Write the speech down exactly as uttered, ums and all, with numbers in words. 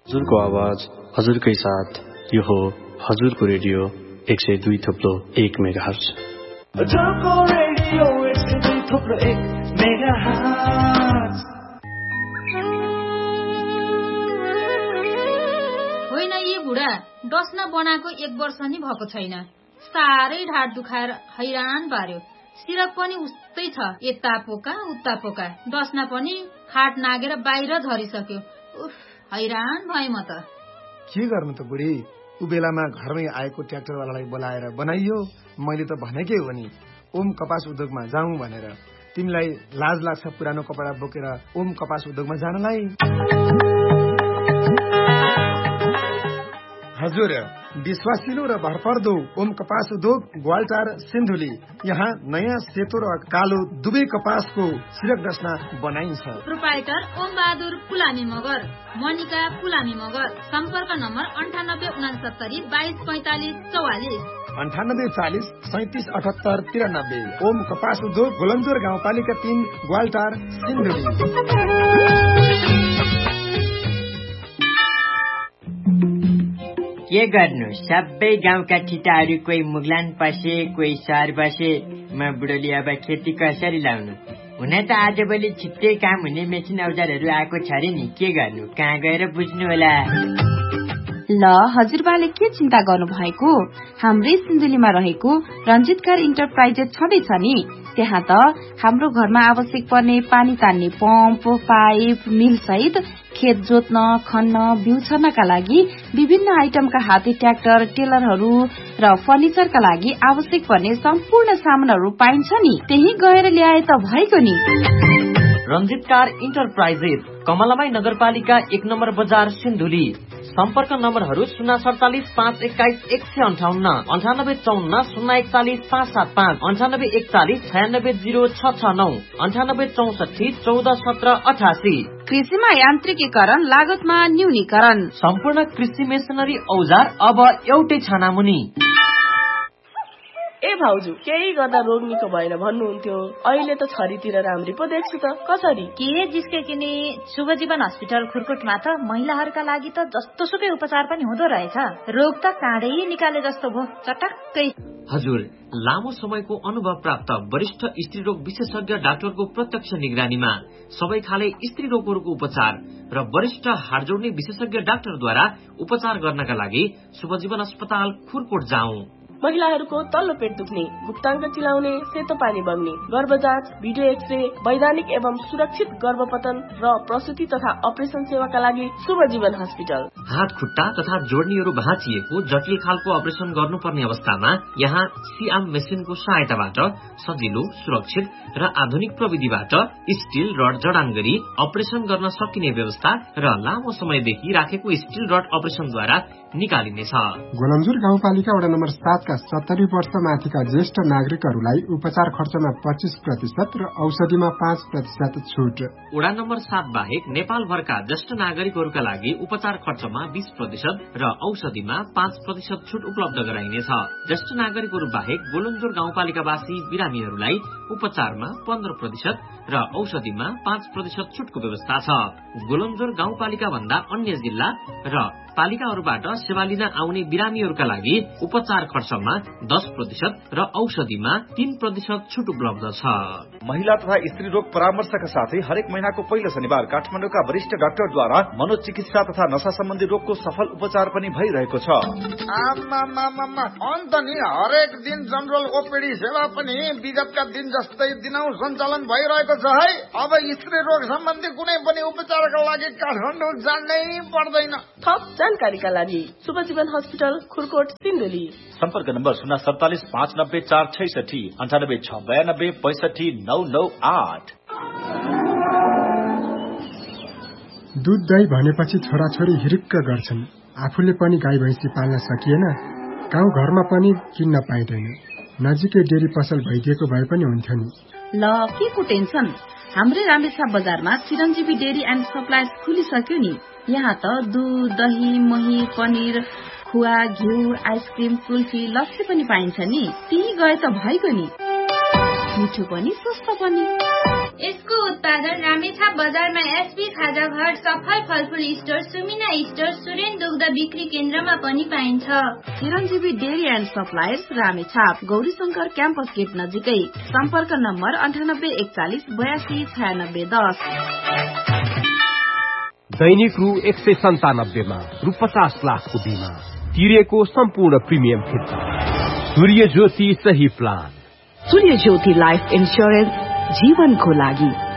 हजुरको आवाज हजुरकै साथ यो हो हजुरको रेडियो एक सय दुई थप्लो एक मेगाहर्ज। हजुरको रेडियो एक सय दुई थप्लो एक मेगाहर्ज। होइन यी बुढा डस्ना बनाएको एक वर्ष नि भएको छैन, साह्रै ढाड दुखाएर हैरान पार्यो। सिरक पनि उस्तै छ, यता पोका उता पोका, डस्ना पनि खाट नागेर बाहिर झरिसक्यो। उफ, हैरान भए म त। के गर्नु त बुढी, उ बेलामा घरमै आएको ट्र्याक्टरवालालाई बोलाएर बनाइयो। मैले त भनेकै हो नि ओम कपास उद्योगमा जाउँ भनेर। तिमीलाई लाज लाग्छ पुरानो कपडा बोकेर ओम कपास उद्योगमा जानलाई? हजुर, विश्वासिलो र भरपर्दो ओम कपास उद्योग ग्वालटार सिन्धुली। यहाँ नयाँ सेतो र कालो दुवै कपासको सिरक डस्ना बनाइन्छ। प्रोप्राइटर ओम बहादुर पुलामी मगर, मनिका पुलामी मगर। सम्पर्क नम्बर अन्ठानब्बे उनासत्तरी बाइस पैंतालिस चौवालिस अन्ठानब्बे चालिस सैतिस अठहत्तर तिरानब्बे। ओम कपास उद्योग गोलन्जोर गाउँपालिका तीन ग्वालटार सिन्धुली। के गर्नु, सबै गाउँका ठिटाहरू कोही मुगलान पसे कोही सहर बसे। म बुढोले अब खेती कसरी लाउनु? हुन त आजभोलि छिट्टै काम हुने मेसिन औजारहरू आएको छ रे नि, के गर्नु, कहाँ गएर बुझ्नु होला? ल हजुरबाले के चिन्ता गर्नु भएको, हाम्रै सिन्धुलीमा रहेको रञ्जितकार इन्टरप्राइजेस छँदैछ नि। त्यहाँ त हाम्रो घरमा आवश्यक पर्ने पानी तान्ने पम्प, पाइप, मिल सहित खेत जोत्न, खन्न, बिउ छर्नका लागि विभिन्न आइटमका हाते ट्र्याक्टर, टेलरहरू र फर्निचरका लागि आवश्यक पर्ने सम्पूर्ण सामानहरू पाइन्छ नि। त्यही गएर ल्याए त भएको नि। रञ्जितकार इन्टरप्राइजेस, कमलामाई नगरपालिका एक नम्बर बजार सिन्धुली। सम्पर्क नम्बरहरू शून्य सडचालिस पाँच एक्काइस एक सय अन्ठाउन्न, अन्ठानब्बे चौन्न शून्य एकचालिस पाँच सात पाँच, अन्ठानब्बे एकचालिस छयानब्बे जिरो छ छ नौ, अन्ठानब्बे चौसठी चौध सत्र अठासी। कृषिमा यान्त्रिकीकरण, लागतमा न्यूनीकरण, सम्पूर्ण कृषि मेसिनरी औजार अब एउटै छानामुनि। ए भाउजू, केही गर्दा रोग निको भएन भन्नुहुन्थ्यो, अहिले त छरीतिर राम्री पो देख्छु त, कसरी? के जिस्के किने शुभजीवन हस्पिटल खुरकोटमा त महिलाहरूका लागि त जस्तो सुकै उपचार पनि हुँदो रहेछ। रोग त काँडै निकाले जस्तो भो, चटक्कै। हजुर, लामो समयको अनुभव प्राप्त वरिष्ठ स्त्री रोग विशेषज्ञ डाक्टरको प्रत्यक्ष निगरानीमा सबै खाले स्त्री रोगहरूको उपचार र वरिष्ठ हाड जोड्ने विशेषज्ञ डाक्टरद्वारा उपचार गर्नका लागि शुभजीवन अस्पताल खुरकोट जाउँ। महिलाहरूको तल्लो पेट दुख्ने, गुप्ताङ्ग चिलाउने, सेतो पानी बग्ने, गर्भ जाँच, भिडियो एक्सरे, वैधानिक एवं सुरक्षित गर्भपतन र प्रसुति तथा अपरेसन सेवाका लागि शुभजीवन हस्पिटल। हात खुट्टा तथा जोड्नीहरू भाँचिएको जटिल खालको अपरेसन गर्नुपर्ने अवस्थामा यहाँ सिआम मेसिनको सहायताबाट सजिलो, सुरक्षित र आधुनिक प्रविधिबाट स्टील रड जडान गरी अपरेसन गर्न सकिने व्यवस्था र लामो समयदेखि राखेको स्टील रड अपरेसनद्वारा निकालिनेछ। गोलन्जोर गाउँपालिका वडा नम्बर सात का सत्तरी वर्ष माथिका ज्येष्ठ नागरिकहरूलाई उपचार खर्चमा पच्चीस प्रतिशत र औषधिमा पाँच प्रतिशत छुट। वडा नम्बर सात बाहेक नेपालभरका ज्येष्ठ नागरिकहरूका लागि उपचार खर्चमा बीस प्रतिशत र औषधिमा पाँच प्रतिशत छुट उपलब्ध गराइनेछ। ज्येष्ठ नागरिकहरू बाहेक गोलन्जोर गाउँपालिकावासी बिरामीहरूलाई उपचारमा पन्ध्र प्रतिशत र औषधिमा पाँच प्रतिशत छुटको व्यवस्था छ। गोलन्जोर गाउँपालिका भन्दा अन्य जिल्ला र पालिकाहरूबाट सेवा लिन आउने बिरामीहरूका लागि उपचार खर्चमा दस प्रतिशत र औषधिमा तीन प्रतिशत छुट उपलब्ध छ। महिला तथा स्त्री रोग परामर्शका साथै हरेक महिनाको पहिलो शनिबार काठमाडौँका वरिष्ठ डाक्टरद्वारा मनोचिकित्सा तथा नशा सम्बन्धी रोगको सफल उपचार पनि भइरहेको छ। अन्त नि हरेक दिन जनरल ओपीडी सेवा पनि विगतका दिन जस्तै दिनौ सञ्चालन भइरहेको छ है। अब स्त्री रोग सम्बन्धी कुनै पनि उपचारका लागि काठमाडौँ जानै पर्दैन। थप जानकारीका लागि शुभजीवन हस्पिटल खुरकोट सिन्धुली। सम्पर्क नम्बर शून्य सडतालिस पाँच नब्बे चार छैसठी, अन्ठानब्बे छ बयानब्बे पैसठी नौ नौ आठ। दूध दही भनेपछि छोराछोरी हिरिक्क गर्छन्। आफूले पनि गाई भैँसी पाल्न सकिएन, गाउँ घरमा पनि किन्न पाइँदैन। नजिकै डेरी पसल भइदिएको भए पनि हुन्थ्यो नि। ल के को टेन्सन, हाम्रै रामेछाप बजारमा चिरञ्जीवी डेरी एन्ड सप्लायर्स खुलिसक्यो नि। यहाँ त दूध, दही, मही, पनिर, खुवा, घिउ, आइसक्रिम, कुल्फी, लस्सी पनि पाइन्छ नि। त्यही गए त भइगयो नि, मिठो पनि सस्तो पनि। यसको उत्पादन रामेछाप बजारमा एसपी खाजा घर, सफल फलफुल स्टोर, सुमिना स्टोर, सुरेन दुग्ध बिक्री केन्द्रमा पनि पाइन्छ। चिरञ्जीवी dairy and suppliers Ramechhap, Gaurishankar campus get नजिकै। सम्पर्क नम्बर अन्ठानब्बे एकचालिस बयासी छयानब्बे दस। दैनिक रु एक सय सन्तानब्बेमा रु पचास लाखको बिमा तिरेको सम्पूर्ण प्रिमियम फिर्ता। सूर्य ज्योति सही प्लान। सूर्य ज्योति लाइफ इन्स्योरेन्स जीवनको लागि।